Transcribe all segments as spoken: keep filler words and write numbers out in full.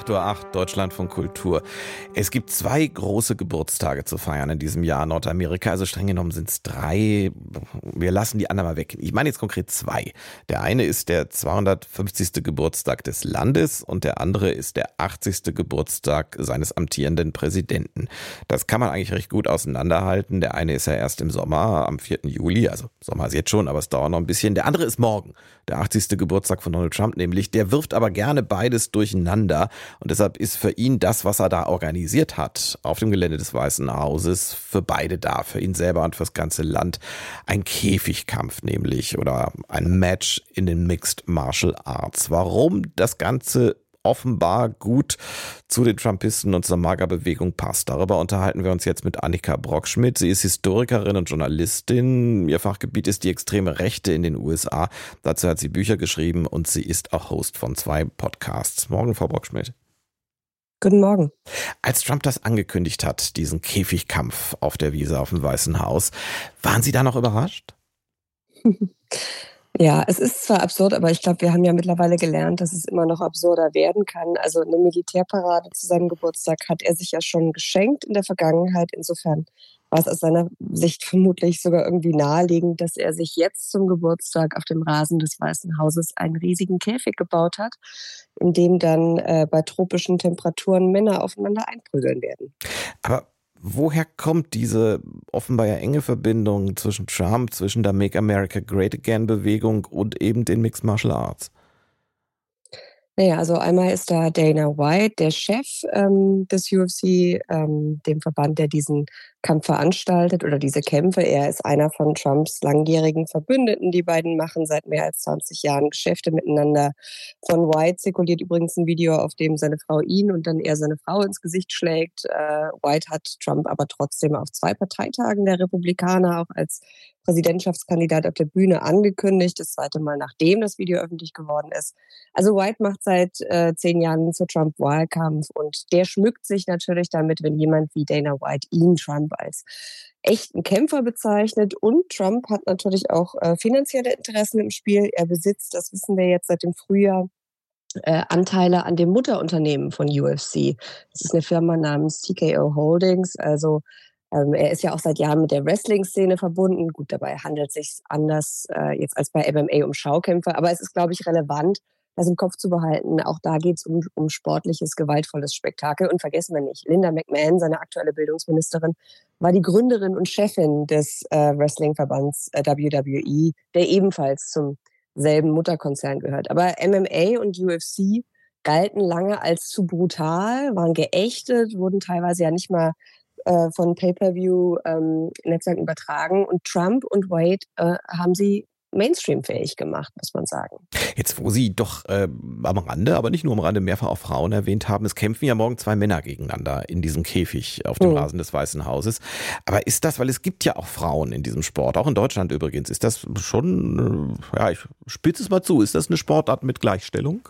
acht Uhr acht, Deutschlandfunk Kultur. Es gibt zwei große Geburtstage zu feiern in diesem Jahr in Nordamerika. Also streng genommen sind es drei. Wir lassen die anderen mal weg. Ich meine jetzt konkret zwei. Der eine ist der zweihundertfünfzigste Geburtstag des Landes und der andere ist der achtzigste Geburtstag seines amtierenden Präsidenten. Das kann man eigentlich recht gut auseinanderhalten. Der eine ist ja erst im Sommer, am vierten Juli. Also Sommer ist jetzt schon, aber es dauert noch ein bisschen. Der andere ist morgen, der achtzigste Geburtstag von Donald Trump nämlich. Der wirft aber gerne beides durcheinander. Und deshalb ist für ihn das, was er da organisiert hat, auf dem Gelände des Weißen Hauses, für beide da, für ihn selber und fürs ganze Land, ein Käfigkampf nämlich oder ein Match in den Mixed Martial Arts. Warum das Ganze offenbar gut zu den Trumpisten und zur MAGA-Bewegung passt. Darüber unterhalten wir uns jetzt mit Annika Brockschmidt. Sie ist Historikerin und Journalistin. Ihr Fachgebiet ist die extreme Rechte in den U S A. Dazu hat sie Bücher geschrieben und sie ist auch Host von zwei Podcasts. Morgen, Frau Brockschmidt. Guten Morgen. Als Trump das angekündigt hat, diesen Käfigkampf auf der Wiese auf dem Weißen Haus, waren Sie da noch überrascht? Ja, es ist zwar absurd, aber ich glaube, wir haben ja mittlerweile gelernt, dass es immer noch absurder werden kann. Also eine Militärparade zu seinem Geburtstag hat er sich ja schon geschenkt in der Vergangenheit. Insofern war es aus seiner Sicht vermutlich sogar irgendwie naheliegend, dass er sich jetzt zum Geburtstag auf dem Rasen des Weißen Hauses einen riesigen Käfig gebaut hat, in dem dann äh, bei tropischen Temperaturen Männer aufeinander einprügeln werden. Aber woher kommt diese offenbar ja enge Verbindung zwischen Trump, zwischen der Make America Great Again Bewegung und eben den Mixed Martial Arts? Naja, also einmal ist da Dana White, der Chef ähm, des U F C, ähm, dem Verband, der diesen Kampf veranstaltet oder diese Kämpfe. Er ist einer von Trumps langjährigen Verbündeten. Die beiden machen seit mehr als zwanzig Jahren Geschäfte miteinander. Von White zirkuliert übrigens ein Video, auf dem seine Frau ihn und dann er seine Frau ins Gesicht schlägt. Äh, White hat Trump aber trotzdem auf zwei Parteitagen der Republikaner auch als Präsidentschaftskandidat auf der Bühne angekündigt. Das zweite Mal, nachdem das Video öffentlich geworden ist. Also White macht seit äh, zehn Jahren zu Trump-Wahlkampf und der schmückt sich natürlich damit, wenn jemand wie Dana White ihn, Trump, als echten Kämpfer bezeichnet. Und Trump hat natürlich auch äh, finanzielle Interessen im Spiel. Er besitzt, das wissen wir jetzt seit dem Frühjahr, äh, Anteile an dem Mutterunternehmen von U F C. Das ist eine Firma namens T K O Holdings. Also ähm, er ist ja auch seit Jahren mit der Wrestling-Szene verbunden. Gut, dabei handelt es sich anders äh, jetzt als bei M M A um Schaukämpfe. Aber es ist, glaube ich, relevant, das im Kopf zu behalten. Auch da geht es um, um sportliches, gewaltvolles Spektakel. Und vergessen wir nicht, Linda McMahon, seine aktuelle Bildungsministerin, war die Gründerin und Chefin des äh, Wrestling-Verbands äh, W W E, der ebenfalls zum selben Mutterkonzern gehört. Aber M M A und U F C galten lange als zu brutal, waren geächtet, wurden teilweise ja nicht mal äh, von Pay-per-view-Netzwerken ähm, übertragen. Und Trump und Wade äh, haben sie Mainstream-fähig gemacht, muss man sagen. Jetzt, wo Sie doch äh, am Rande, aber nicht nur am Rande, mehrfach auch Frauen erwähnt haben, es kämpfen ja morgen zwei Männer gegeneinander in diesem Käfig auf dem hm. Rasen des Weißen Hauses. Aber ist das, weil es gibt ja auch Frauen in diesem Sport, auch in Deutschland übrigens, ist das schon, äh, ja, ich spitze es mal zu, ist das eine Sportart mit Gleichstellung?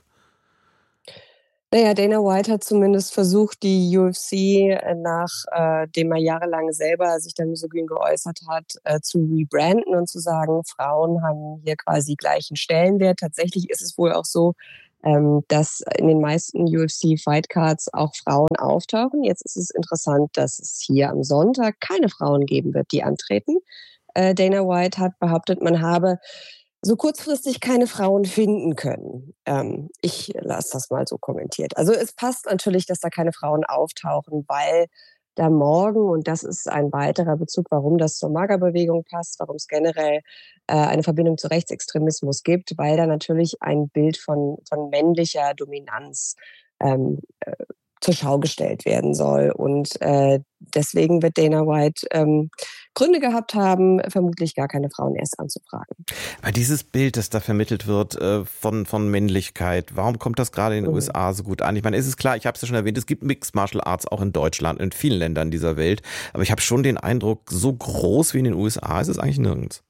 Naja, Dana White hat zumindest versucht, die U F C, nachdem äh, er jahrelang selber sich dann misogyn geäußert hat, äh, zu rebranden und zu sagen, Frauen haben hier quasi gleichen Stellenwert. Tatsächlich ist es wohl auch so, ähm, dass in den meisten U F C-Fightcards auch Frauen auftauchen. Jetzt ist es interessant, dass es hier am Sonntag keine Frauen geben wird, die antreten. Äh, Dana White hat behauptet, man habe so kurzfristig keine Frauen finden können. Ähm, ich lasse das mal so kommentiert. Also es passt natürlich, dass da keine Frauen auftauchen, weil da morgen, und das ist ein weiterer Bezug, warum das zur MAGA-Bewegung passt, warum es generell äh, eine Verbindung zu Rechtsextremismus gibt, weil da natürlich ein Bild von, von männlicher Dominanz ähm, äh, zur Schau gestellt werden soll. Und äh, deswegen wird Dana White ähm, Gründe gehabt haben, vermutlich gar keine Frauen erst anzufragen. Weil dieses Bild, das da vermittelt wird äh, von, von Männlichkeit, warum kommt das gerade in den mhm. U S A so gut an? Ich meine, es ist klar, ich habe es ja schon erwähnt, es gibt Mixed Martial Arts auch in Deutschland, in vielen Ländern dieser Welt. Aber ich habe schon den Eindruck, so groß wie in den U S A ist es eigentlich nirgends.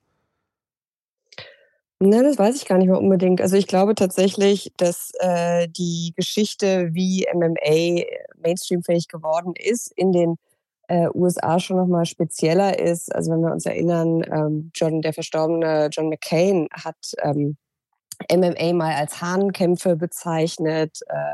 Ne, das weiß ich gar nicht mehr unbedingt. Also ich glaube tatsächlich, dass äh, die Geschichte, wie M M A mainstreamfähig geworden ist, in den äh, U S A schon nochmal spezieller ist. Also wenn wir uns erinnern, ähm, John, der verstorbene John McCain hat ähm, M M A mal als Hahnkämpfe bezeichnet. Äh,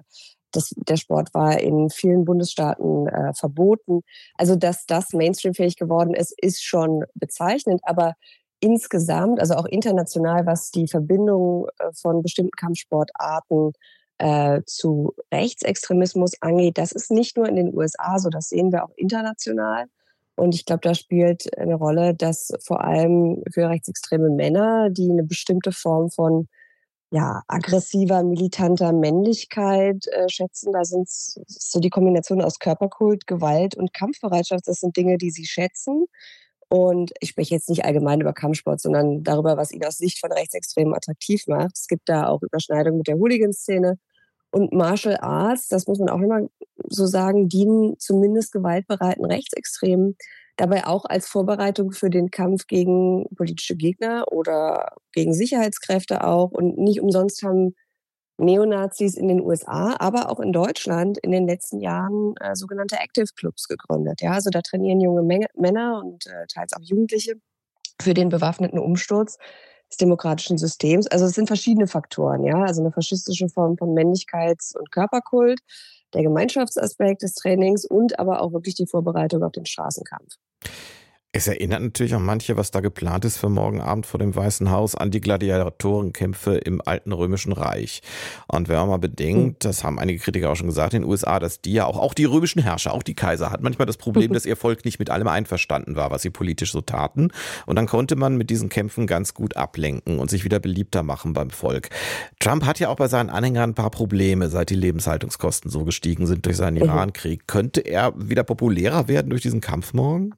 Das, der Sport war in vielen Bundesstaaten äh, verboten. Also dass das mainstreamfähig geworden ist, ist schon bezeichnend. Aber insgesamt, also auch international, was die Verbindung äh, von bestimmten Kampfsportarten äh, zu Rechtsextremismus angeht, das ist nicht nur in den U S A so, das sehen wir auch international. Und ich glaube, da spielt eine Rolle, dass vor allem für rechtsextreme Männer, die eine bestimmte Form von ja, aggressiver, militanter Männlichkeit äh, schätzen, da sind so die Kombination aus Körperkult, Gewalt und Kampfbereitschaft, das sind Dinge, die sie schätzen. Und ich spreche jetzt nicht allgemein über Kampfsport, sondern darüber, was ihn aus Sicht von Rechtsextremen attraktiv macht. Es gibt da auch Überschneidungen mit der Hooligan-Szene. Und Martial Arts, das muss man auch immer so sagen, dienen zumindest gewaltbereiten Rechtsextremen dabei auch als Vorbereitung für den Kampf gegen politische Gegner oder gegen Sicherheitskräfte auch. Und nicht umsonst haben Neonazis in den U S A, aber auch in Deutschland in den letzten Jahren äh, sogenannte Active Clubs gegründet. Ja, also da trainieren junge Menge, Männer und äh, teils auch Jugendliche für den bewaffneten Umsturz des demokratischen Systems. Also es sind verschiedene Faktoren, ja, also eine faschistische Form von Männlichkeits- und Körperkult, der Gemeinschaftsaspekt des Trainings und aber auch wirklich die Vorbereitung auf den Straßenkampf. Es erinnert natürlich auch manche, was da geplant ist für morgen Abend vor dem Weißen Haus, an die Gladiatorenkämpfe im alten Römischen Reich. Und wenn man mal bedenkt, das haben einige Kritiker auch schon gesagt, in den U S A, dass die ja auch, auch die römischen Herrscher, auch die Kaiser, hatten manchmal das Problem, dass ihr Volk nicht mit allem einverstanden war, was sie politisch so taten. Und dann konnte man mit diesen Kämpfen ganz gut ablenken und sich wieder beliebter machen beim Volk. Trump hat ja auch bei seinen Anhängern ein paar Probleme, seit die Lebenshaltungskosten so gestiegen sind durch seinen Irankrieg. Könnte er wieder populärer werden durch diesen Kampf morgen?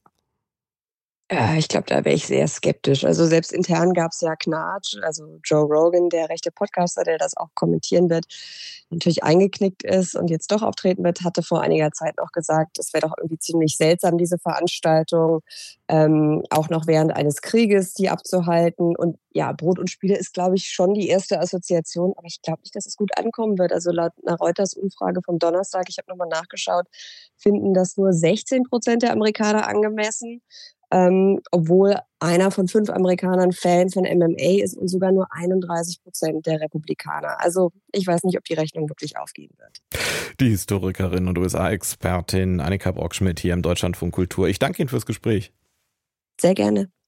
Ja, ich glaube, da wäre ich sehr skeptisch. Also selbst intern gab es ja Knatsch, also Joe Rogan, der rechte Podcaster, der das auch kommentieren wird, natürlich eingeknickt ist und jetzt doch auftreten wird, hatte vor einiger Zeit noch gesagt, es wäre doch irgendwie ziemlich seltsam, diese Veranstaltung, ähm, auch noch während eines Krieges die abzuhalten. Und ja, Brot und Spiele ist, glaube ich, schon die erste Assoziation, aber ich glaube nicht, dass es gut ankommen wird. Also laut einer Reuters-Umfrage vom Donnerstag, ich habe nochmal nachgeschaut, finden das nur sechzehn Prozent der Amerikaner angemessen. Ähm, obwohl einer von fünf Amerikanern Fan von M M A ist und sogar nur einunddreißig Prozent der Republikaner. Also ich weiß nicht, ob die Rechnung wirklich aufgehen wird. Die Historikerin und U S A-Expertin Annika Brockschmidt hier im Deutschlandfunk Kultur. Ich danke Ihnen fürs Gespräch. Sehr gerne.